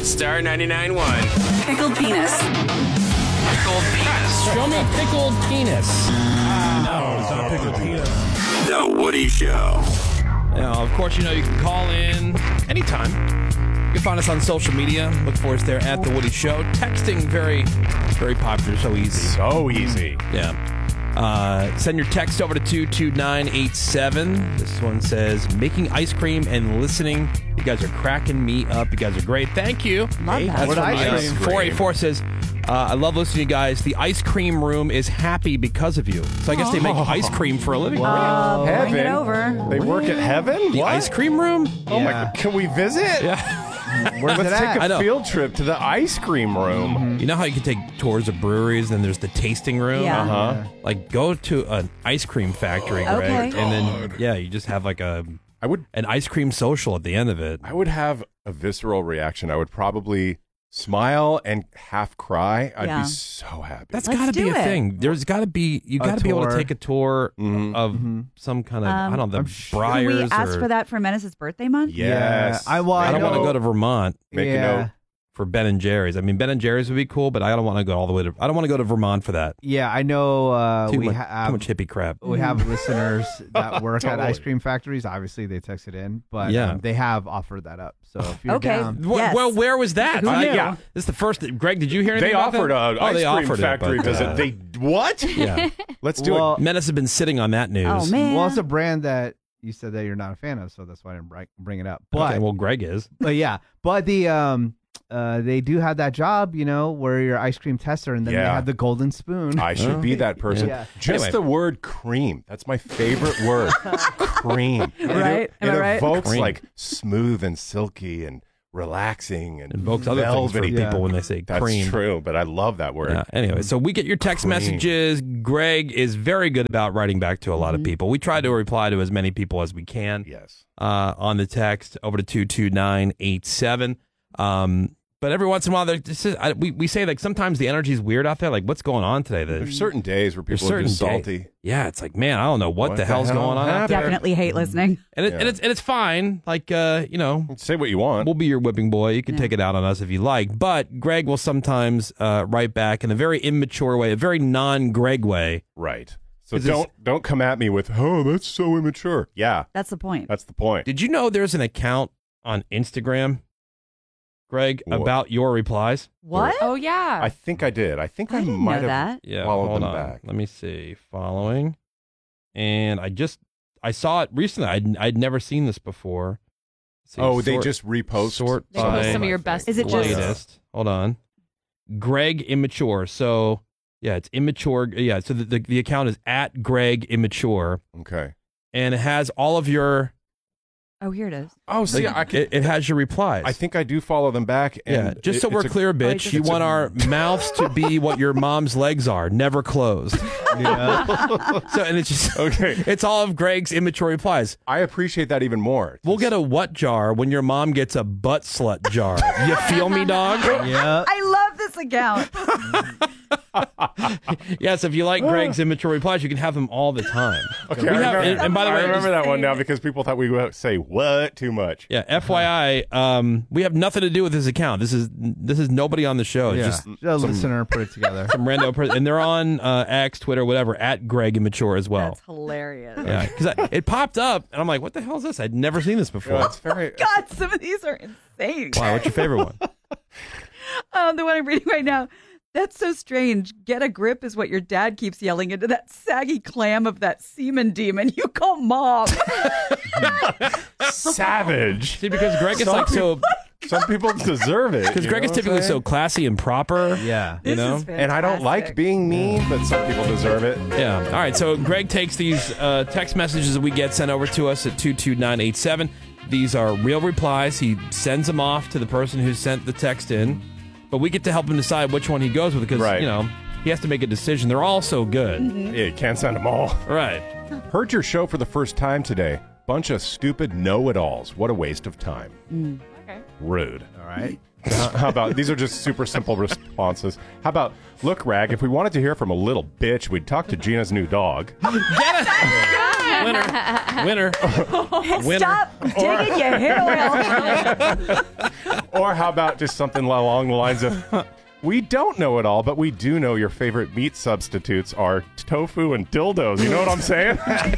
Star 99.1. Pickled penis. Pickled penis. Show me pickled penis. No, it's not pickled penis. The Woody Show. Now, of course, you can call in anytime. You can find us on social media. Look for us there at The Woody Show. Texting, very, very popular. So easy. So easy. Yeah. Send your text over to 22987. This one says, making ice cream and listening. You guys are cracking me up. You guys are great. Thank you. Love that. That's What from ice cream? 484 says, I love listening to you guys. The ice cream room is happy because of you. So I guess they make ice cream for a living. Bring it over. They work at Heaven? The What? ice cream room? Oh my God. Can we visit? Yeah. Let's take I know. a field trip to the ice cream room. You know how you can take tours of breweries and there's the tasting room? Yeah. Uh-huh. Like, go to an ice cream factory, Greg. Okay. And then, you just have like an ice cream social at the end of it. I would have a visceral reaction. I would probably smile and half cry. I'd Yeah. be so happy. That's Let's got to be do a it. thing. There's got to be, you got to be able to tour. take a tour of some kind of, I don't know, the Can Briars we ask or, for that for Menace's birthday month? Yes. Yeah, I I don't want to know. go to Vermont Make a Yeah. note. for Ben and Jerry's. I mean, Ben and Jerry's would be cool, but I don't want to go all the way to, I don't want to go to Vermont for that. Yeah, I know. Too we much have hippie crap. we have listeners that work at Totally. ice cream factories. Obviously, they texted in, but Yeah. they have offered that up. So if you're Okay. down, Yes. Well, where was that? Who knew? Yeah. This is the first. Greg, did you hear anything They about offered that? an ice they cream offered it, factory but, visit. They what? Yeah. Let's do Well, it. Menace has been sitting on that news. Oh, man. well, it's a brand that you said that you're not a fan of, so that's why I didn't bring it up. But Okay, well, Greg is. But yeah, but they do have that job, where you're ice cream tester, and then they Yeah. have the golden spoon. I should be that person. Yeah. Just Anyway. the word cream. That's my favorite word. Cream. Right? Am It I right? evokes Cream. like smooth and silky and relaxing and Invokes other things for velvety. people when they say That's cream. true, but I love that word. Yeah, anyway, so we get your text Cream. messages. Greg is very good about writing back to a lot of people. We try to reply to as many people as we can Yes. on the text over to 22987. But every once in a while, we say like sometimes the energy is weird out there. Like, what's going on today? There's certain days where There's people are certain just salty. days. Yeah, it's like, man, I don't know what the the hell's hell going on out there. Definitely hate listening. And it's fine. Like, Say what you want. we'll be your whipping boy. You can take it out on us if you like. But Greg will sometimes write back in a very immature way, a very non-Greg way. Right. So 'Cause don't come at me with, oh, that's so immature. Yeah, That's the point. that's the point. Did you know there's an account on Instagram, Greg, What? about your replies? What? Oh, yeah. I think I did. I think I, I didn't might know have that. Yeah, followed hold them on. back. Let me see. Following. And I saw it recently. I'd never seen this before. Let's see. Oh, they Sort- just repost. sort They post by some of your best Is it just- latest. Hold on. Greg Immature. So, yeah, it's immature. Yeah, so the account is at Greg Immature. Okay. And it has all of your, Oh, here it is. Oh, see, I can, it has your replies. I think I do follow them back. Yeah, And just so it's we're a- clear, bitch, just- you it's want a- our mouths to be what your mom's legs are, never closed. So, and it's just, Okay. it's all of Greg's immature replies. I appreciate that even more. We'll get a what jar when your mom gets a butt slut jar. You feel me, dog? yeah. I love this account. Yes, if you like Greg's immature replies, you can have them all the time. Okay, We I have- remember, and by the I way, remember that one now because people thought we would say what too much. yeah, FYI, we have nothing to do with this account. This is nobody on the show. It's Yeah. just a listener put it together. some rando person, and they're on X, Twitter, whatever, at Greg Immature as well. That's hilarious. Yeah, because it popped up, and I'm like, "What the hell is this? I'd never seen this before." Well, it's very. God, some of these are insane. Why? What's your favorite one? The one I'm reading right now. That's so strange. Get a grip is what your dad keeps yelling into that saggy clam of that semen demon you call mom. savage. See, because Greg is like so. Some people deserve it. Because you Greg know is what I'm typically saying? so classy and proper. Yeah. You know? This is And I don't like fantastic. being mean, but some people deserve it. Yeah. All right. So Greg takes these text messages that we get sent over to us at 22987. These are real replies. He sends them off to the person who sent the text in, but we get to help him decide which one he goes with because, Right. he has to make a decision. They're all so good. Yeah, you can't send them all. Right. Heard your show for the first time today. Bunch of stupid know-it-alls. What a waste of time. Okay. Rude. All right. How about, these are just super simple responses. How about, look, Rag, if we wanted to hear from a little bitch, we'd talk to Gina's new dog. Get it? Winner. Stop digging your hair oil. Or how about just something along the lines of, we don't know it all, but we do know your favorite meat substitutes are tofu and dildos. You know what I'm saying?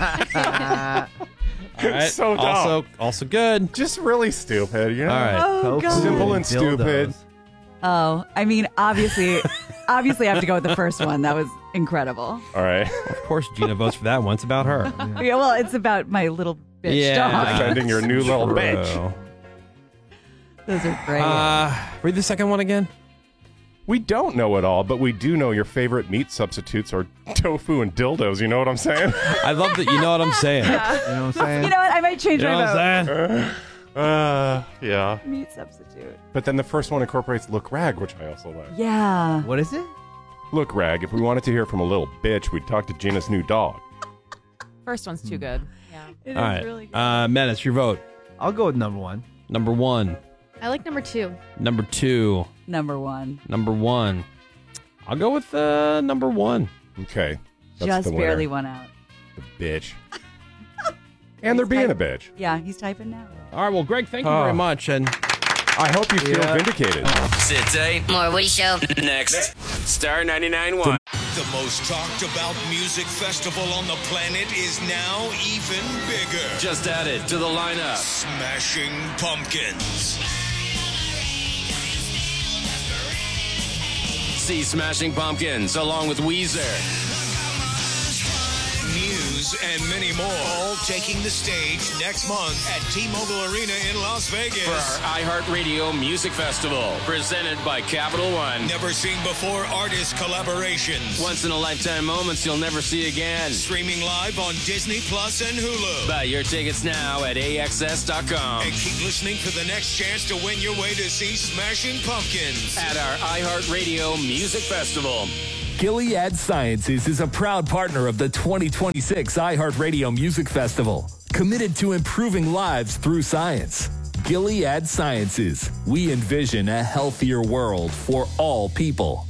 All right. So dumb. Also good. Just really stupid, you know? All right. Oh, God. Simple and stupid. Oh, I mean, obviously I have to go with the first one. That was incredible. All right. Of course, Gina votes for that one. It's about her. Yeah, well, it's about my little bitch dog. Defending your new little bitch. Those are great. Read the second one again. We don't know it all, but we do know your favorite meat substitutes are tofu and dildos. You know what I'm saying? I love that. You know what I'm saying. You know what I'm saying? You know what? I might change You know my what I'm vote. saying? Yeah. Meat substitute. But then the first one incorporates look rag, which I also like. Yeah. What is it? Look rag, if we wanted to hear from a little bitch, we'd talk to Gina's new dog. First one's too good. Yeah. It All is right. really good. Menace, your vote. I'll go with number one. Number one. I like number 2. Number two. Number one. Number one. I'll go with number one. Okay. That's Just the winner. barely won out. The bitch. And they're being a bitch. Yeah, he's typing now. All right. Well, Greg, thank you very much. And I hope you feel vindicated. Sit tight. More Woody Show. Next. Star 99.1. The most talked about music festival on the planet is now even bigger. Just added to the lineup. Smashing Pumpkins. See Smashing Pumpkins along with Weezer. Muse and many more, all taking the stage next month at T-Mobile Arena in Las Vegas. For our iHeartRadio Music Festival, presented by Capital One. Never seen before artist collaborations. Once in a lifetime moments you'll never see again. Streaming live on Disney Plus and Hulu. Buy your tickets now at AXS.com. And keep listening for the next chance to win your way to see Smashing Pumpkins. At our iHeartRadio Music Festival. Gilead Sciences is a proud partner of the 2026 iHeartRadio Music Festival, committed to improving lives through science. Gilead Sciences. We envision a healthier world for all people.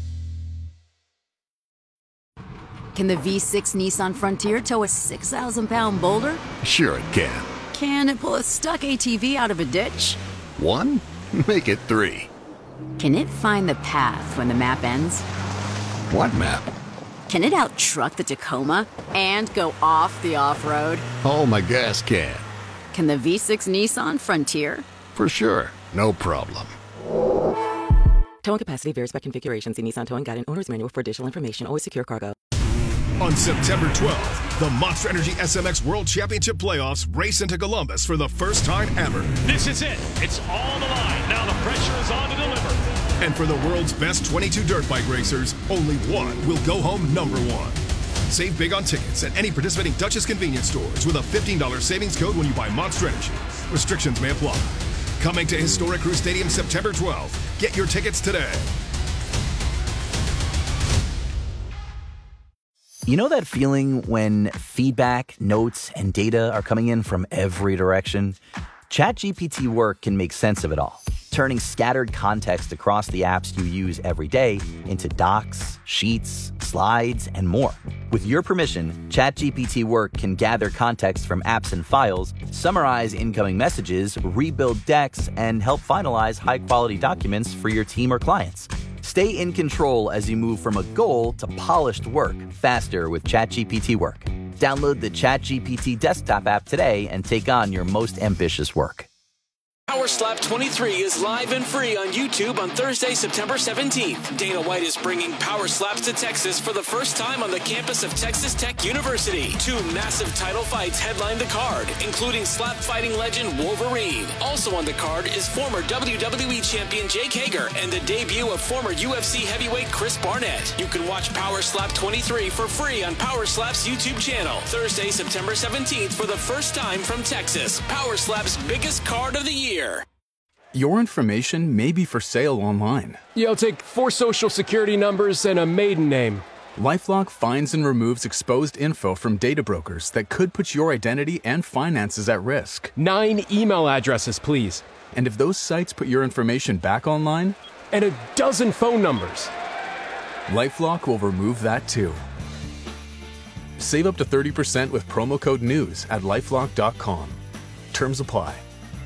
Can the V6 Nissan Frontier tow a 6,000-pound boulder? Sure it can. Can it pull a stuck ATV out of a ditch? 1? Make it 3. Can it find the path when the map ends? What map? Can it out-truck the Tacoma and go off the off-road? Oh, my gas can. Can the V6 Nissan Frontier? For sure. No problem. Towing capacity varies by configuration. See Nissan Towing Guide and Owner's Manual for additional information. Always secure cargo. On September 12th, the Monster Energy SMX World Championship Playoffs race into Columbus for the first time ever. This is it. It's all on the line. Now the pressure is on to deliver. And for the world's best 22 dirt bike racers, only one will go home number one. Save big on tickets at any participating Duchess convenience stores with a $15 savings code when you buy Monster Energy. Restrictions may apply. Coming to Historic Crew Stadium September 12th. Get your tickets today. You know that feeling when feedback, notes, and data are coming in from every direction? ChatGPT Work can make sense of it all, turning scattered context across the apps you use every day into docs, sheets, slides, and more. With your permission, ChatGPT Work can gather context from apps and files, summarize incoming messages, rebuild decks, and help finalize high-quality documents for your team or clients. Stay in control as you move from a goal to polished work faster with ChatGPT Work. Download the ChatGPT desktop app today and take on your most ambitious work. Power Slap 23 is live and free on YouTube on Thursday, September 17th. Dana White is bringing Power Slaps to Texas for the first time on the campus of Texas Tech University. 2 massive title fights headline the card, including slap fighting legend Wolverine. Also on the card is former WWE champion Jake Hager and the debut of former UFC heavyweight Chris Barnett. You can watch Power Slap 23 for free on Power Slap's YouTube channel. Thursday, September 17th for the first time from Texas. Power Slap's biggest card of the year. Your information may be for sale online. Yeah, I'll take 4 social security numbers and a maiden name. LifeLock finds and removes exposed info from data brokers that could put your identity and finances at risk. 9 email addresses, please. And if those sites put your information back online? And a dozen phone numbers. LifeLock will remove that too. Save up to 30% with promo code NEWS at LifeLock.com. Terms apply.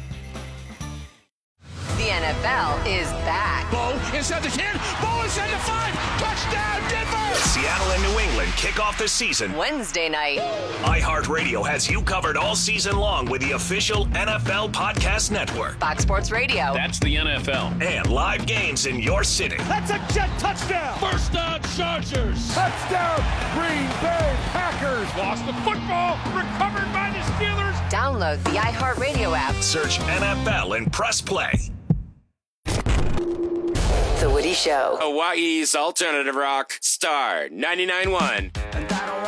The NFL is back. Bo inside the 10. Bo inside the 5. Touchdown, Denver! Seattle and New England kick off the season Wednesday night. iHeartRadio has you covered all season long with the official NFL Podcast Network. Fox Sports Radio. That's the NFL. And live games in your city. That's a Jet touchdown. First down, Chargers. Touchdown, Green Bay Packers. Lost the football. Recovered by the Steelers. Download the iHeartRadio app. Search NFL and press play. The Woody Show. Hawaii's alternative rock, Star 99.1.